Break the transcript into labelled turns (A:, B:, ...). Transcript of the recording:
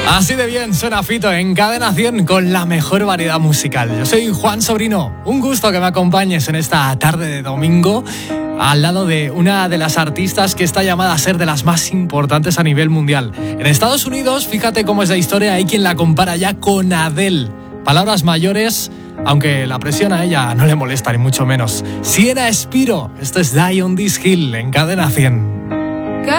A: Así de bien suena Fito en Cadena 100 con la mejor variedad musical. Yo soy Juan Sobrino, un gusto que me acompañes en esta tarde de domingo al lado de una de las artistas que está llamada a ser de las más importantes a nivel mundial. En Estados Unidos, fíjate cómo es la historia, hay quien la compara ya con Adele. Palabras mayores, aunque la presión a ella no le molesta ni mucho menos. Sienna Spiro, esto es Die on This Hill en Cadena 100.